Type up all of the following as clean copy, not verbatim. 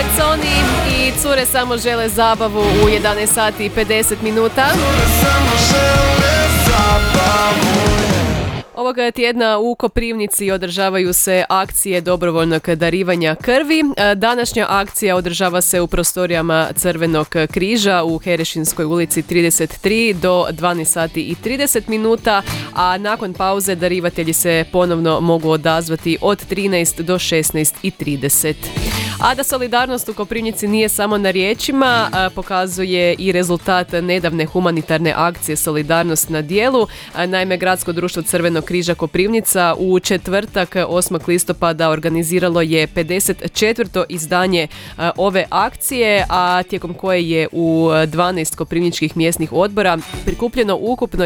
Peconi i cure samo žele zabavu u 11 sati i 50 minuta. Ovoga tjedna u Koprivnici održavaju se akcije dobrovoljnog darivanja krvi. Današnja akcija održava se u prostorijama Crvenog križa u Herešinskoj ulici 33 do 12 sati i 30 minuta, a nakon pauze darivatelji se ponovno mogu odazvati od 13 do 16 i 30. A da solidarnost u Koprivnici nije samo na riječima, pokazuje i rezultat nedavne humanitarne akcije Solidarnost na djelu. Naime, Gradsko društvo Crvenog križa Koprivnica u četvrtak 8. listopada organiziralo je 54. izdanje ove akcije, a tijekom koje je u 12 koprivničkih mjesnih odbora prikupljeno ukupno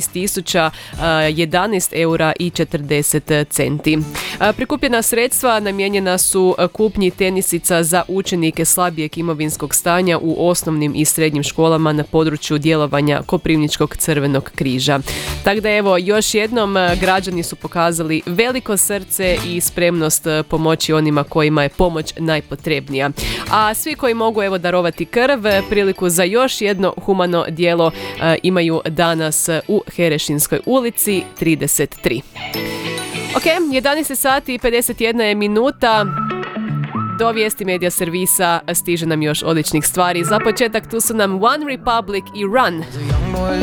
11.011 eura i 40 centi. Prikupljena sredstva namijenjena su kupnji tenisica za učenike slabijeg imovinskog stanja u osnovnim i srednjim školama na području djelovanja Koprivničkog Crvenog križa. Tako da evo, još jednom građani su pokazali veliko srce i spremnost pomoći onima kojima je pomoć najpotrebnija. A svi koji mogu evo darovati krv, priliku za još jedno humano djelo imaju danas u Herešinskoj ulici 33. Ok, 11 sati i 51 je minuta. Do vijesti medija servisa stiže nam još odličnih stvari. Za početak tu su nam One Republic i Run.